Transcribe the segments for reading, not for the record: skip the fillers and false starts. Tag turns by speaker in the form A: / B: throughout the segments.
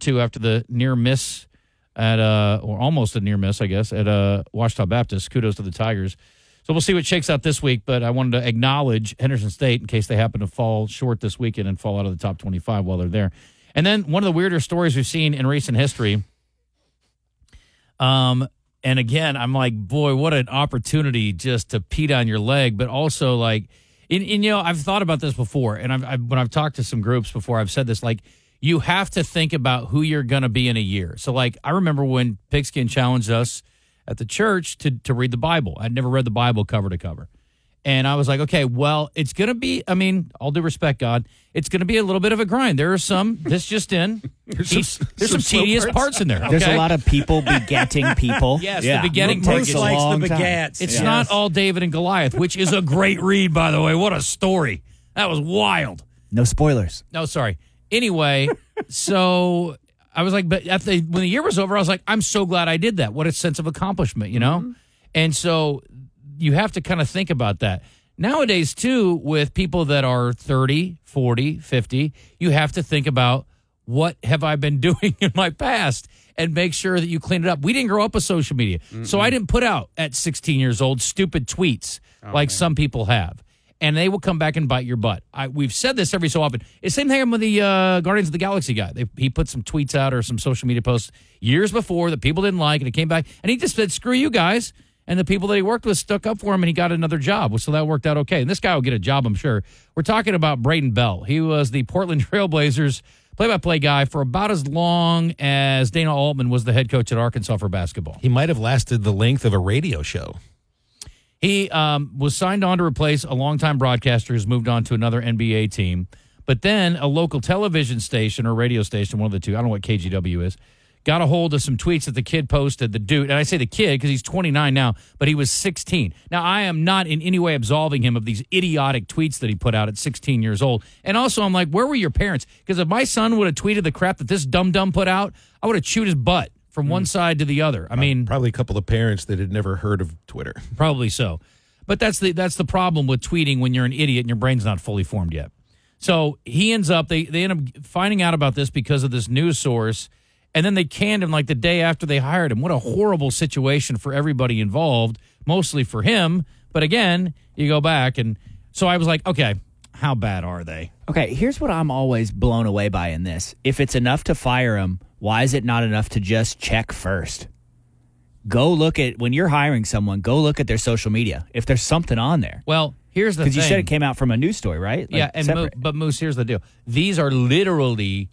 A: two after the near miss at or almost a near miss, I guess, at Ouachita Baptist. Kudos to the Tigers. So we'll see what shakes out this week, but I wanted to acknowledge Henderson State in case they happen to fall short this weekend and fall out of the top 25 while they're there. And then one of the weirder stories we've seen in recent history, and again, I'm like, boy, what an opportunity just to pee down your leg, but also like, I've thought about this before, and when I've talked to some groups before, I've said this, like, you have to think about who you're going to be in a year. So, like, I remember when Pigskin challenged us at the church to read the Bible. I'd never read the Bible cover to cover. And I was like, okay, well, it's going to be, I mean, all due respect, God, it's going to be a little bit of a grind. There are some, there's some tedious parts in there. Okay?
B: There's a lot of people begetting people.
A: Yes, the begetting part
C: Bruce likes the begats.
A: It's not all David and Goliath, which is a great read, by the way. What a story. That was wild.
B: No spoilers.
A: No, sorry. Anyway, so I was like, but when the year was over, I was like, I'm so glad I did that. What a sense of accomplishment, you know? Mm-hmm. And so you have to kind of think about that. Nowadays, too, with people that are 30, 40, 50, you have to think about what have I been doing in my past and make sure that you clean it up. We didn't grow up with social media, so I didn't put out at 16 years old stupid tweets like some people have. And they will come back and bite your butt. We've said this every so often. It's the same thing with the Guardians of the Galaxy guy. He put some tweets out or some social media posts years before that people didn't like, and he came back, and he just said, screw you guys. And the people that he worked with stuck up for him, and he got another job. So that worked out okay. And this guy will get a job, I'm sure. We're talking about Braden Bell. He was the Portland Trailblazers play-by-play guy for about as long as Dana Altman was the head coach at Arkansas for basketball.
D: He might have lasted the length of a radio show.
A: He was signed on to replace a longtime broadcaster who's moved on to another NBA team. But then a local television station or radio station, one of the two, I don't know what KGW is, got a hold of some tweets that the kid posted, the dude, and I say the kid because he's 29 now, but he was 16. Now, I am not in any way absolving him of these idiotic tweets that he put out at 16 years old. And also, I'm like, where were your parents? Because if my son would have tweeted the crap that this dum-dum put out, I would have chewed his butt from one side to the other. I mean,
D: probably a couple of parents that had never heard of Twitter.
A: Probably so. But that's the problem with tweeting when you're an idiot and your brain's not fully formed yet. So he ends up, they end up finding out about this because of this news source, and then they canned him like the day after they hired him. What a horrible situation for everybody involved, mostly for him. But again, you go back, and so I was like, okay, how bad are they?
B: Okay, here's what I'm always blown away by in this. If it's enough to fire him, why is it not enough to just check first? Go look at, when you're hiring someone, go look at their social media. If there's something on there.
A: Well, here's the thing.
B: Because you said it came out from a news story, right?
A: Yeah, but Moose, here's the deal. These are literally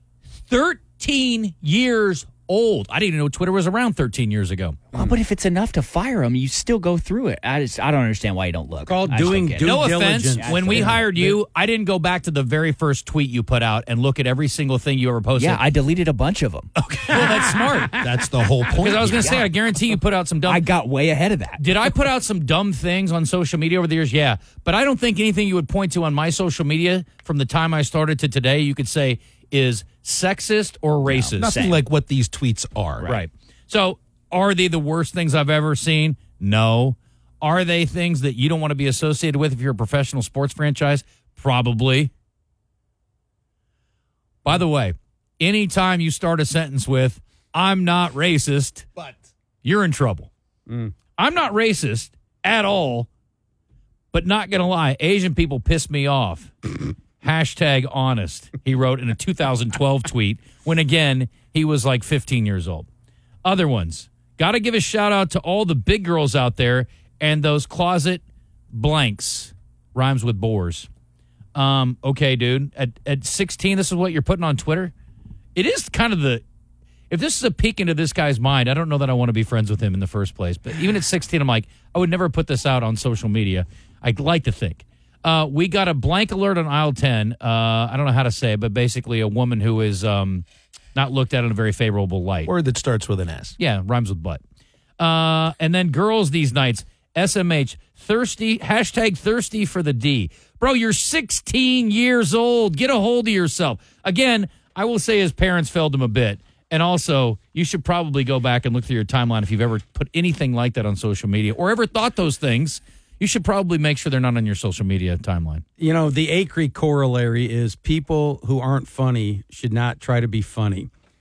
A: 13 years old. I didn't even know Twitter was around 13 years ago.
B: Well, but if it's enough to fire them, you still go through it. I don't understand why you don't look.
C: Called doing due
A: no
C: diligence.
A: offense. When we hired you, I didn't go back to the very first tweet you put out and look at every single thing you ever posted.
B: Yeah, I deleted a bunch of them.
A: Okay, well, that's smart.
D: That's the whole point.
A: Because I was going to say, I guarantee you put out some dumb...
B: I got way ahead of that.
A: Did I put out some dumb things on social media over the years? Yeah. But I don't think anything you would point to on my social media from the time I started to today you could say is sexist or racist.
D: Nothing like what these tweets are.
A: Right. So are they the worst things I've ever seen? No. Are they things that you don't want to be associated with if you're a professional sports franchise? Probably. By the way, anytime you start a sentence with, I'm not racist, but you're in trouble. I'm not racist at all, but not going to lie, Asian people piss me off. Hashtag honest, he wrote in a 2012 tweet when, again, he was like 15 years old. Other ones. Got to give a shout out to all the big girls out there and those closet blanks. Rhymes with bores. Okay, dude. At 16, this is what you're putting on Twitter? It is kind of if this is a peek into this guy's mind, I don't know that I want to be friends with him in the first place. But even at 16, I'm like, I would never put this out on social media. I'd like to think. We got a blank alert on aisle 10. I don't know how to say it, but basically a woman who is not looked at in a very favorable light.
D: Word that starts with an S.
A: Yeah, rhymes with butt. And then girls these nights, SMH, thirsty, hashtag thirsty for the D. Bro, you're 16 years old. Get a hold of yourself. Again, I will say his parents failed him a bit. And also, you should probably go back and look through your timeline if you've ever put anything like that on social media or ever thought those things. You should probably make sure they're not on your social media timeline.
C: You know, the Acree corollary is people who aren't funny should not try to be funny.